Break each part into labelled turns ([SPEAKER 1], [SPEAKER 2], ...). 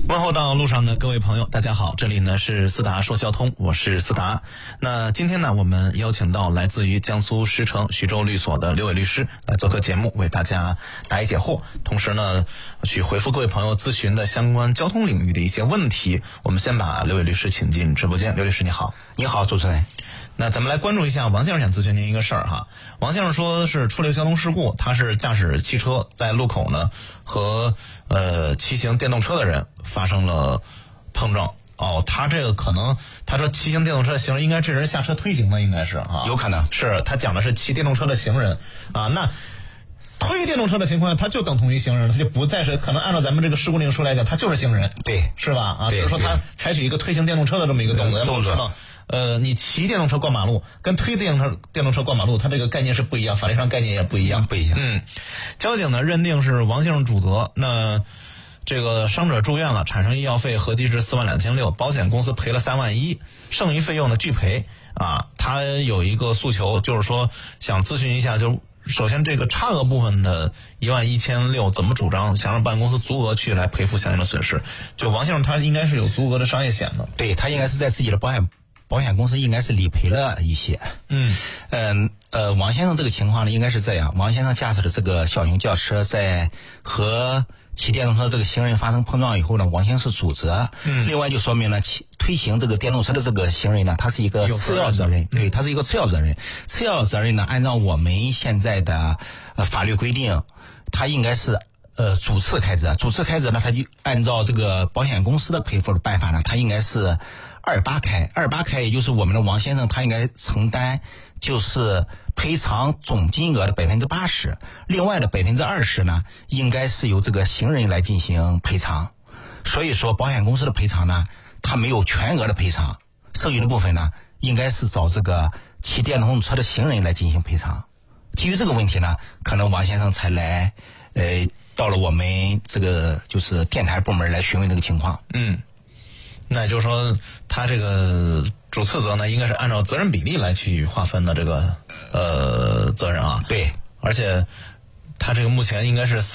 [SPEAKER 1] 问候到路上的各位朋友，大家好，这里呢是思达说交通，我是思达。那今天呢，我们邀请到来自于江苏狮城徐州律所的刘伟律师来做客节目，为大家答疑解惑，同时呢去回复各位朋友咨询的相关交通领域的一些问题。我们先把刘伟律师请进直播间。刘律师你好。
[SPEAKER 2] 你好，主持人。
[SPEAKER 1] 那咱们来关注一下王先生想咨询您一个事儿哈。王先生说是出了交通事故，他是驾驶汽车在路口呢和骑行电动车的人发生了碰撞。哦，他这个可能他说骑行电动车的行人应该这人下车推行的，应该是啊，
[SPEAKER 2] 有可能
[SPEAKER 1] 是他讲的是骑电动车的行人啊。那推电动车的情况下，他就等同于行人，他就不再是可能按照咱们这个事故令说来讲，他就是行人，
[SPEAKER 2] 对，
[SPEAKER 1] 是吧？啊，只
[SPEAKER 2] 是
[SPEAKER 1] 是说他采取一个推行电动车的这么一个动作。
[SPEAKER 2] 动作。
[SPEAKER 1] 你骑电动车过马路跟推电动车过马路，它这个概念是不一样，法律上概念也不一样。交警呢认定是王先生主责，那这个伤者住院了，产生医药费合计是42600，保险公司赔了31000，剩余费用呢拒赔啊。他有一个诉求，就是说想咨询一下，就首先这个差额部分的11600怎么主张，想让保险公司足额去来赔付相应的损失。就王先生他应该是有足额的商业险的，
[SPEAKER 2] 对，他应该是在自己的保险公司应该是理赔了一些。王先生这个情况呢，应该是这样：王先生驾驶的这个小型轿车在和骑电动车这个行人发生碰撞以后呢，王先生是主责。另外就说明了推行这个电动车的这个行人呢，他是一个次要责任。对，他是一个次要责任。次要责任呢，按照我们现在的法律规定，他应该是主次开责。主次开责呢，他就按照这个保险公司的赔付的办法呢，他应该是28开。28开也就是我们的王先生他应该承担就是赔偿总金额的80%，另外的20%呢，应该是由这个行人来进行赔偿。所以说保险公司的赔偿呢，他没有全额的赔偿，剩余的部分呢，应该是找这个骑电动车的行人来进行赔偿。基于这个问题呢，可能王先生才来到了我们这个就是电台部门来询问这个情况。
[SPEAKER 1] 那也就是说他这个主次责呢，应该是按照责任比例来去划分的这个责任啊。
[SPEAKER 2] 对，
[SPEAKER 1] 而且他这个目前应该是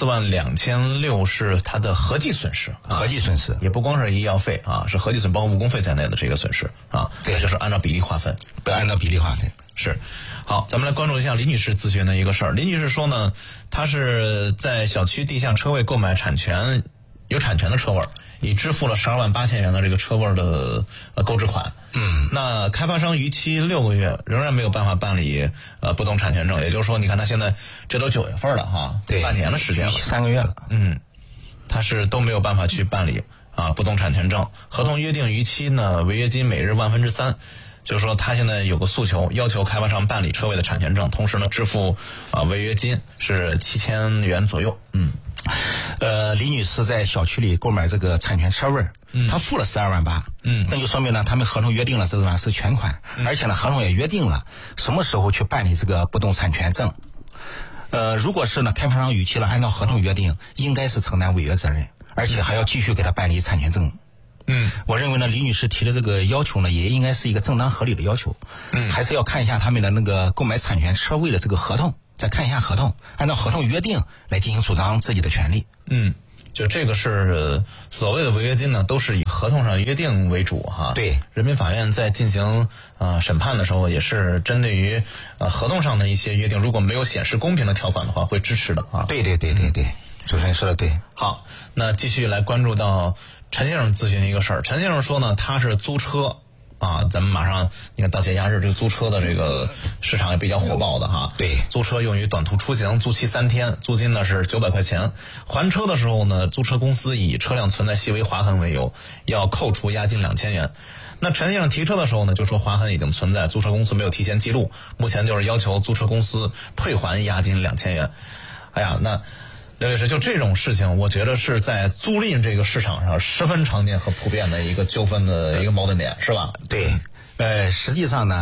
[SPEAKER 1] 42600是他的合计损失，
[SPEAKER 2] 合计损失
[SPEAKER 1] 也不光是医药费啊，是合计损失包括误工费在内的这个损失啊。
[SPEAKER 2] 对，
[SPEAKER 1] 就是按照比例划分，
[SPEAKER 2] 不按照比例划分。
[SPEAKER 1] 是。好，咱们来关注一下李女士咨询的一个事儿。李女士说呢，她是在小区地下车位购买有产权的车位，已支付了128000元的这个车位的购置款。那开发商逾期6个月，仍然没有办法办理不动产权证。也就是说，你看他现在这都9月份了哈，
[SPEAKER 2] 对，
[SPEAKER 1] 半年的时间了
[SPEAKER 2] ，3个月了。
[SPEAKER 1] 他是都没有办法去办理不动产权证。合同约定逾期呢，违约金每日3%。就是说他现在有个诉求，要求开发商办理车位的产权证，同时呢支付违约金是7000元左右。
[SPEAKER 2] 李女士在小区里购买这个产权车位，她付了128000。那就说明呢，他们合同约定了这个是全款，而且呢合同也约定了什么时候去办理这个不动产权证。如果是呢开发商逾期了，按照合同约定应该是承担违约责任，而且还要继续给他办理产权证。我认为呢，李女士提的这个要求呢，也应该是一个正当合理的要求。还是要看一下他们的那个购买产权车位的这个合同，再看一下合同，按照合同约定来进行主张自己的权利。
[SPEAKER 1] 就这个是所谓的违约金呢，都是以合同上约定为主哈。
[SPEAKER 2] 对，
[SPEAKER 1] 人民法院在进行审判的时候，也是针对于合同上的一些约定，如果没有显示公平的条款的话，会支持的啊。
[SPEAKER 2] 对，主持人说的对。
[SPEAKER 1] 好，那继续来关注到陈先生咨询一个事儿。陈先生说呢，他是租车咱们马上你看到节假日，这个租车的这个市场也比较火爆的哈。
[SPEAKER 2] 对，
[SPEAKER 1] 租车用于短途出行，租期3天，租金呢是900块钱。还车的时候呢，租车公司以车辆存在细微划痕为由，要扣除押金2000元。那陈先生提车的时候呢，就说划痕已经存在，租车公司没有提前记录，目前就是要求租车公司退还押金2000元。哎呀，那刘律师，就这种事情，我觉得是在租赁这个市场上十分常见和普遍的一个纠纷的一个矛盾点，是吧？
[SPEAKER 2] 对，实际上呢，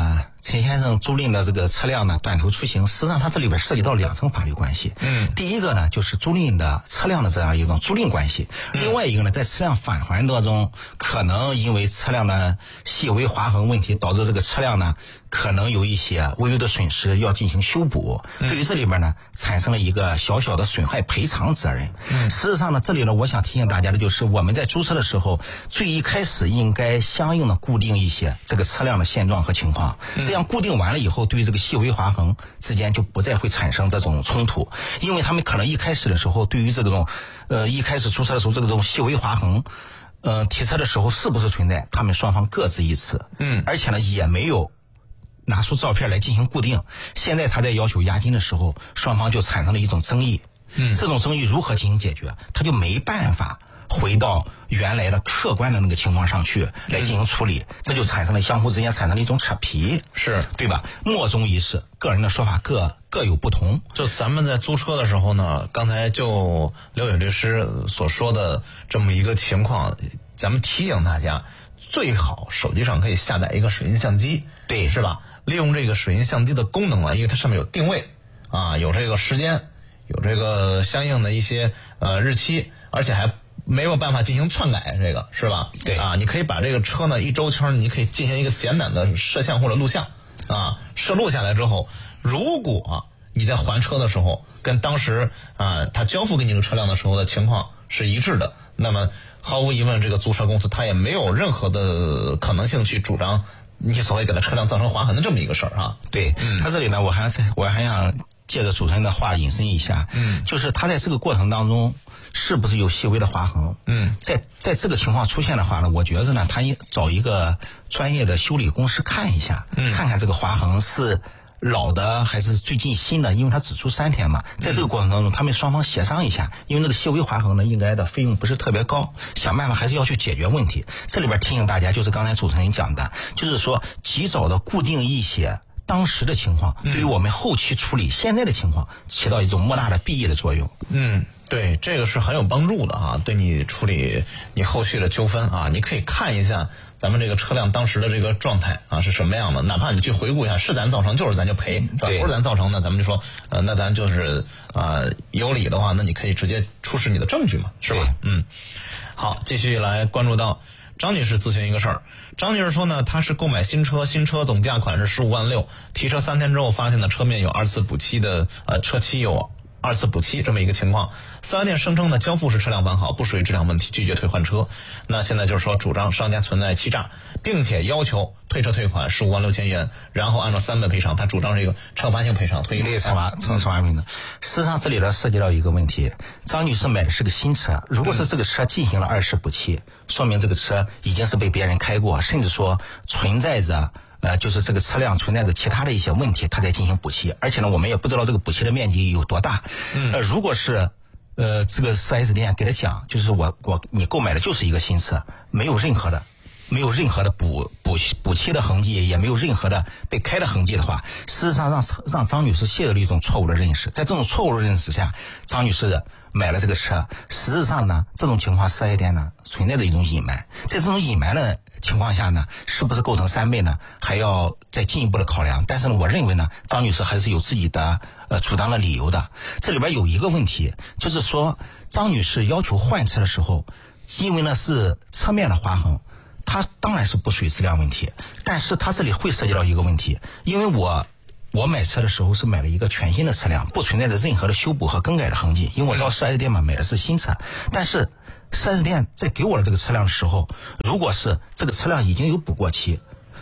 [SPEAKER 2] 陈先生租赁的这个车辆呢短途出行，实际上它这里边涉及到2层法律关系。第一个呢就是租赁的车辆的这样一种租赁关系，另外一个呢在车辆返还当中，可能因为车辆的细微划痕问题，导致这个车辆呢可能有一些微微的损失要进行修补。对于这里边呢产生了一个小小的损害赔偿责任。实际上呢这里呢我想提醒大家的就是，我们在租车的时候，最一开始应该相应的固定一些这个车辆的现状和情况，这样固定完了以后，对于这个细微划痕之间就不再会产生这种冲突，因为他们可能一开始的时候，对于这种一开始租车的时候这种细微划痕，提车的时候是不是存在，他们双方各执一词，而且呢也没有拿出照片来进行固定。现在他在要求押金的时候，双方就产生了一种争议。这种争议如何进行解决？他就没办法回到原来的客观的那个情况上去来进行处理，这就产生了相互之间产生了一种扯皮，
[SPEAKER 1] 是
[SPEAKER 2] 对吧？莫衷一是，个人的说法各有不同。
[SPEAKER 1] 就咱们在租车的时候呢，刚才就刘宇律师所说的这么一个情况，咱们提醒大家，最好手机上可以下载一个水印相机，
[SPEAKER 2] 对，
[SPEAKER 1] 是吧？利用这个水印相机的功能啊，因为它上面有定位啊，有这个时间，有这个相应的一些日期，而且还没有办法进行篡改，这个是吧？
[SPEAKER 2] 对
[SPEAKER 1] 啊，你可以把这个车呢一周圈，你可以进行一个简短的摄像或者录像啊，摄录下来之后，如果你在还车的时候跟当时他交付给你这个车辆的时候的情况是一致的，那么毫无疑问，这个租车公司他也没有任何的可能性去主张你所谓给他车辆造成划痕的这么一个事儿啊。
[SPEAKER 2] 对，他这里呢，我还想借着主持人的话引申一下，就是他在这个过程当中是不是有细微的划痕？在这个情况出现的话呢，我觉得呢，他找一个专业的修理公司看一下，看看这个划痕是老的还是最近新的，因为他只租3天嘛，在这个过程当中，他们双方协商一下，因为那个细微划痕呢，应该的费用不是特别高，想办法还是要去解决问题。这里边提醒大家，就是刚才主持人讲的，就是说及早的固定一些当时的情况，对于我们后期处理现在的情况起到一种莫大的裨益的作用。
[SPEAKER 1] 对，这个是很有帮助的啊，对你处理你后续的纠纷啊，你可以看一下咱们这个车辆当时的这个状态啊是什么样的，哪怕你去回顾一下，是咱造成就是咱就赔，不是咱造成的，咱们就说那咱就是有理的话，那你可以直接出示你的证据嘛，是吧？好，继续来关注到张女士咨询一个事儿。张女士说呢，她是购买新车总价款是15.6万，提车3天之后发现呢车面有2次补漆的车漆有2次补漆这么一个情况，4S店声称呢交付时车辆完好，不属于质量问题，拒绝退换车。那现在就是说主张商家存在欺诈，并且要求退车退款15.6万元，然后按照3本赔偿，他主张这个惩罚性赔偿，
[SPEAKER 2] 对惩罚赔偿。事实上这里呢涉及到一个问题，张女士买的是个新车，如果是这个车进行了2次补漆，说明这个车已经是被别人开过，甚至说存在着就是这个车辆存在着其他的一些问题，他在进行补漆，而且呢，我们也不知道这个补漆的面积有多大。如果是这个 4S 店给他讲，就是你购买的就是一个新车，没有任何的补漆的痕迹，也没有任何的被开的痕迹的话，事实上让张女士陷入了一种错误的认识。在这种错误的认识下，张女士买了这个车，实质上呢，这种情况4S店呢存在着一种隐瞒。在这种隐瞒的情况下呢，是不是构成3倍呢？还要再进一步的考量。但是呢，我认为呢，张女士还是有自己的主张的理由的。这里边有一个问题，就是说张女士要求换车的时候，因为呢是车面的划痕，它当然是不属于质量问题，但是它这里会涉及到一个问题，因为我买车的时候是买了一个全新的车辆，不存在着任何的修补和更改的痕迹，因为我到 4S 店嘛买的是新车，但是 4S 店在给我的这个车辆的时候，如果是这个车辆已经有补过漆，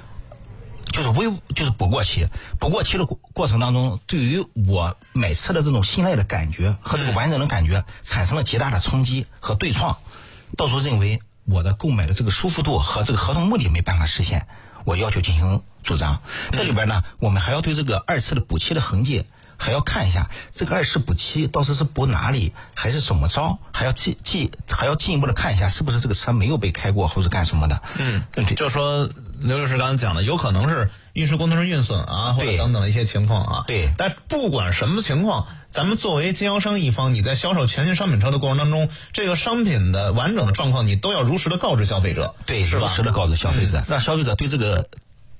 [SPEAKER 2] 就是补过漆的过程当中，对于我买车的这种信赖的感觉和这个完整的感觉产生了极大的冲击和对创，到时候认为我的购买的这个舒服度和这个合同目的没办法实现，我要求进行主张。这里边呢，我们还要对这个2次的补漆的痕迹还要看一下，这个2次补漆到时是补哪里，还是怎么着，还要进一步的看一下，是不是这个车没有被开过或者干什么的。
[SPEAKER 1] 就是说刘律师刚才讲的，有可能是运输工程师运损啊，或者等等的一些情况啊。
[SPEAKER 2] 对。
[SPEAKER 1] 但不管什么情况，咱们作为经销商一方，你在销售全新商品车的过程当中，这个商品的完整的状况，你都要如实的告知消费者。
[SPEAKER 2] 对，是吧？如实的告知消费者，让消费者对这个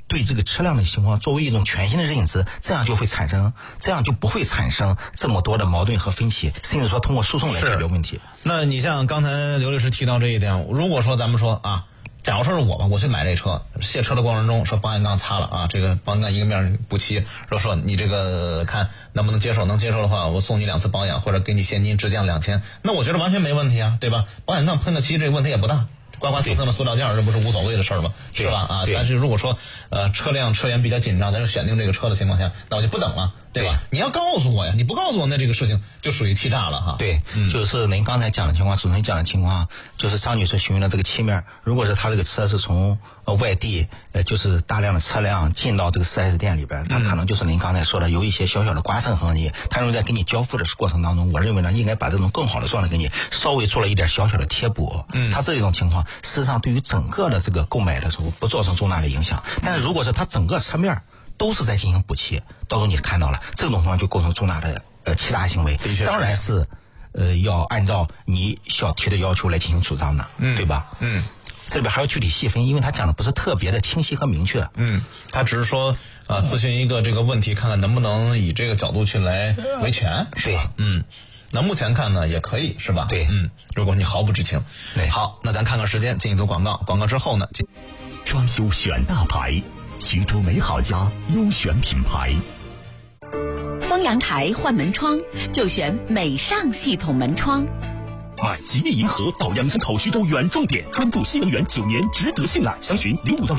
[SPEAKER 2] 对这个车辆的情况作为一种全新的认知，这样就不会产生这么多的矛盾和分歧，甚至说通过诉讼来解决问题。
[SPEAKER 1] 那你像刚才刘律师提到这一点，如果说咱们说啊，假如说是我吧，我去买这车，卸车的过程中说保险杠擦了啊，这个保险杠一个面不齐，说你这个看能不能接受，能接受的话，我送你2次保养或者给你现金直降2000，那我觉得完全没问题啊，对吧？保险杠喷得齐，这个问题也不大。刮蹭蹭的塑料件，这不是无所谓的事儿吗？是吧？啊，但是如果说车源比较紧张，咱就选定这个车的情况下，那我就不等了，对吧？你要告诉我呀，你不告诉我，那这个事情就属于欺诈了哈。
[SPEAKER 2] 对，就是您刚才讲的情况，主持人讲的情况，就是张女士询问的这个漆面，如果是她这个车是从外地就是大量的车辆进到这个 4S 店里边，它可能就是您刚才说的有一些小小的刮蹭痕迹，它在给你交付的过程当中，我认为呢，应该把这种更好的状态给你稍微做了一点小小的贴补。它这种情况事实上对于整个的这个购买的时候不造成重大的影响，但是如果是它整个车面都是在进行补漆，到时候你看到了这种情况就构成重大的欺诈行为，当然是要按照你小提的要求来进行主张的，对吧？这里边还要具体细分，因为他讲的不是特别的清晰和明确。
[SPEAKER 1] 他只是说咨询一个这个问题，看看能不能以这个角度去来维权，是吧？那目前看呢也可以，是吧？
[SPEAKER 2] 对，
[SPEAKER 1] 如果你毫不知情。好，那咱看看时间，进一组广告，广告之后呢，
[SPEAKER 3] 装修选大牌，徐州美好家优选品牌。
[SPEAKER 4] 丰阳台换门窗就选美尚系统门窗。
[SPEAKER 3] 买吉利银河到阳山口徐州远重点，专注新能源9年，值得信赖。详询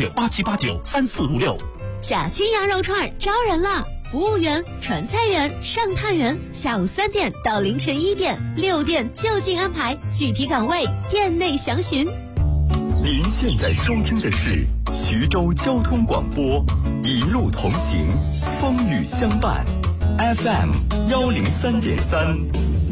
[SPEAKER 3] 056687893456。
[SPEAKER 5] 假期羊肉串招人了，服务员、传菜员、上炭员，下午3点到凌晨1点，6点就近安排，具体岗位店内详询。
[SPEAKER 3] 您现在收听的是徐州交通广播，一路同行，风雨相伴 ，FM 103.3。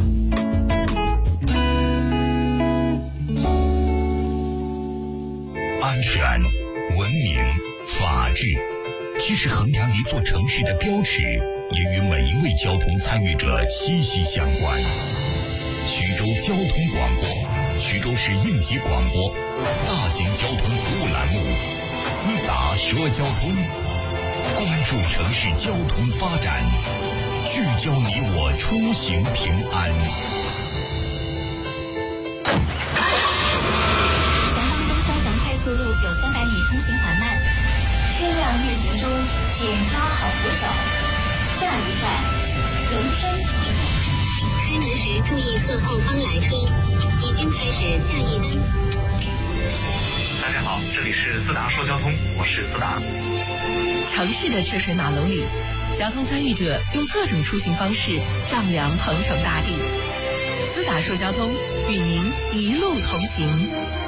[SPEAKER 3] 安全、文明、法治，其实衡量一座城市的标尺，也与每一位交通参与者息息相关。徐州交通广播，徐州市应急广播，大型交通服务栏目，思达说交通，关注城市交通发展，聚焦你我出行平安。
[SPEAKER 6] 速路有300米通行缓慢，车辆运行中请拉好扶手。下一站龙山桥。开门时注意侧后方来车，已经开始下一灯。
[SPEAKER 7] 大家好，这里是思达说交通，我是思达。
[SPEAKER 4] 城市的车水马龙里，交通参与者用各种出行方式丈量鹏程大地。思达说交通，与您一路同行。